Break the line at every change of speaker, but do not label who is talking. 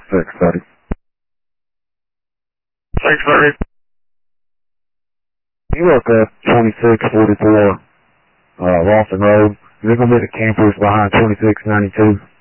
630.
630.
You look up 2644 Lawson Road. You're going to be the campers behind 2692.